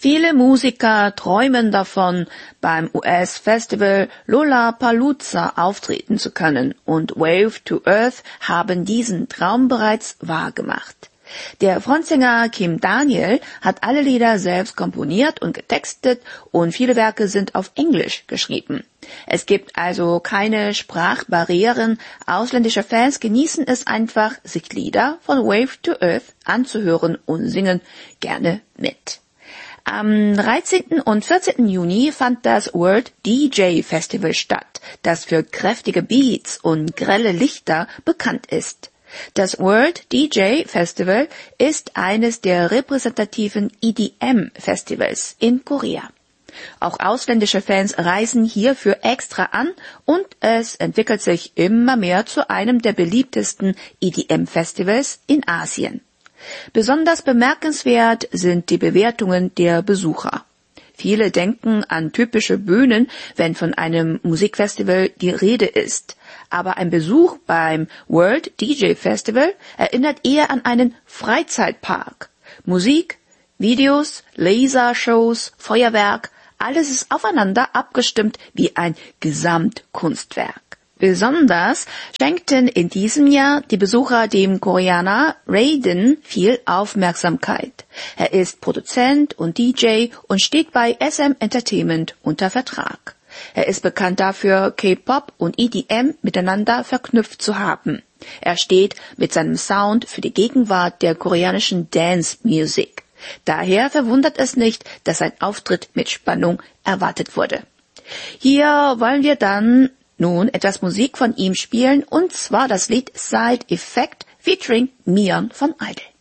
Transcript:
Viele Musiker träumen davon, beim US-Festival Lollapalooza auftreten zu können, und Wave to Earth haben diesen Traum bereits wahrgemacht. Der Frontsänger Kim Daniel hat alle Lieder selbst komponiert und getextet, und viele Werke sind auf Englisch geschrieben. Es gibt also keine Sprachbarrieren. Ausländische Fans genießen es einfach, sich Lieder von Wave to Earth anzuhören und singen gerne mit. Am 13. und 14. Juni fand das World DJ Festival statt, das für kräftige Beats und grelle Lichter bekannt ist. Das World DJ Festival ist eines der repräsentativen EDM-Festivals in Korea. Auch ausländische Fans reisen hierfür extra an, und es entwickelt sich immer mehr zu einem der beliebtesten EDM-Festivals in Asien. Besonders bemerkenswert sind die Bewertungen der Besucher. Viele denken an typische Bühnen, wenn von einem Musikfestival die Rede ist. Aber ein Besuch beim World DJ Festival erinnert eher an einen Freizeitpark. Musik, Videos, Lasershows, Feuerwerk, alles ist aufeinander abgestimmt wie ein Gesamtkunstwerk. Besonders schenkten in diesem Jahr die Besucher dem Koreaner Raiden viel Aufmerksamkeit. Er ist Produzent und DJ und steht bei SM Entertainment unter Vertrag. Er ist bekannt dafür, K-Pop und EDM miteinander verknüpft zu haben. Er steht mit seinem Sound für die Gegenwart der koreanischen Dance-Music. Daher verwundert es nicht, dass sein Auftritt mit Spannung erwartet wurde. Hier wollen wir dann nun etwas Musik von ihm spielen, und zwar das Lied Side Effect featuring Mion von Idol.